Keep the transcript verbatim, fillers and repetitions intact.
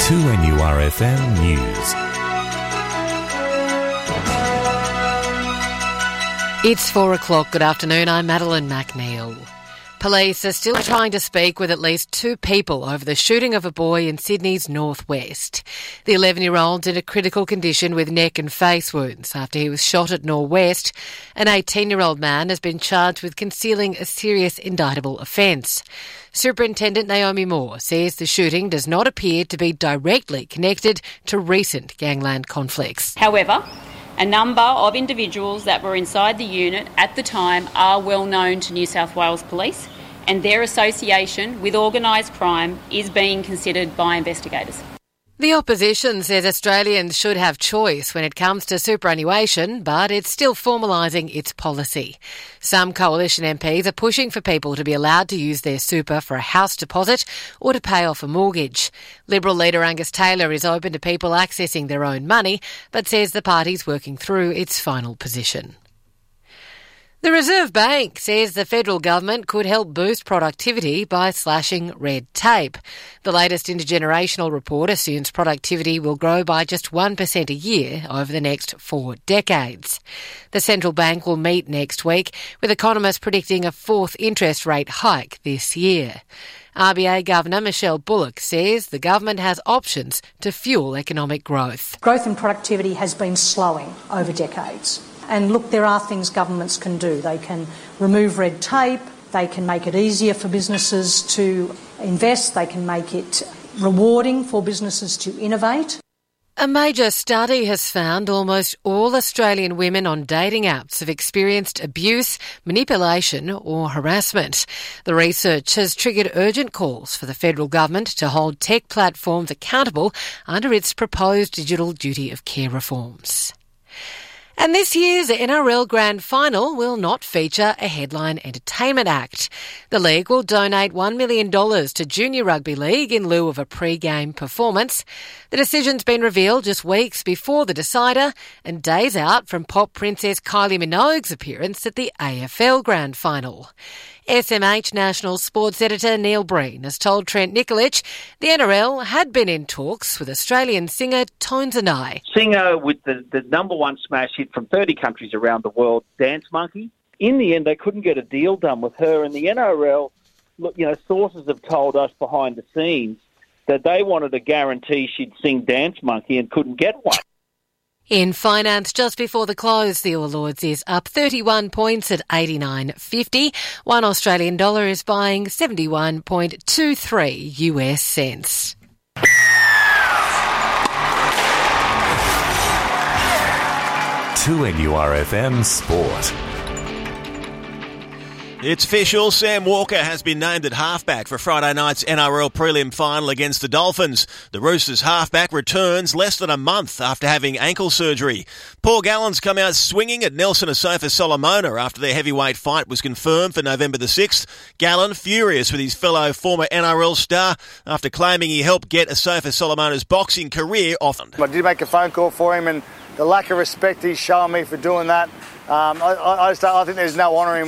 two N U R F M News. It's four o'clock. Good afternoon. I'm Madeline McNeil. Police are still trying to speak with at least two people over the shooting of a boy in Sydney's northwest. The eleven-year-old's in a critical condition with neck and face wounds after he was shot at Norwest. An eighteen-year-old man has been charged with concealing a serious indictable offence. Superintendent Naomi Moore says the shooting does not appear to be directly connected to recent gangland conflicts. However, a number of individuals that were inside the unit at the time are well known to New South Wales Police, and their association with organised crime is being considered by investigators. The opposition says Australians should have choice when it comes to superannuation, but it's still formalising its policy. Some coalition M Ps are pushing for people to be allowed to use their super for a house deposit or to pay off a mortgage. Liberal leader Angus Taylor is open to people accessing their own money, but says the party's working through its final position. The Reserve Bank says the federal government could help boost productivity by slashing red tape. The latest intergenerational report assumes productivity will grow by just one percent a year over the next four decades. The central bank will meet next week, with economists predicting a fourth interest rate hike this year. R B A Governor Michelle Bullock says the government has options to fuel economic growth. Growth and productivity has been slowing over decades. And look, there are things governments can do. They can remove red tape, they can make it easier for businesses to invest, they can make it rewarding for businesses to innovate. A major study has found almost all Australian women on dating apps have experienced abuse, manipulation or harassment. The research has triggered urgent calls for the federal government to hold tech platforms accountable under its proposed digital duty of care reforms. And this year's N R L Grand Final will not feature a headline entertainment act. The league will donate one million dollars to Junior Rugby League in lieu of a pre-game performance. The decision's been revealed just weeks before the decider and days out from pop princess Kylie Minogue's appearance at the A F L Grand Final. S M H National Sports Editor Neil Breen has told Trent Nikolic the N R L had been in talks with Australian singer Tones and I. Singer with the, the number one smash hit from thirty countries around the world, Dance Monkey. In the end, they couldn't get a deal done with her, and the N R L, look, you know, sources have told us behind the scenes that they wanted a guarantee she'd sing Dance Monkey and couldn't get one. In finance, just before the close, the All Ords is up thirty-one points at eighty-nine fifty. One Australian dollar is buying seventy-one point two three U S cents. two N U R F M Sport. It's official, Sam Walker has been named at halfback for Friday night's N R L prelim final against the Dolphins. The Roosters halfback returns less than a month after having ankle surgery. Paul Gallen's come out swinging at Nelson Asofa Solomona after their heavyweight fight was confirmed for November the sixth. Gallen furious with his fellow former N R L star after claiming he helped get Asofa Solomona's boxing career off. I did make a phone call for him, and the lack of respect he's shown me for doing that, um, I, I, just, I think there's no honour in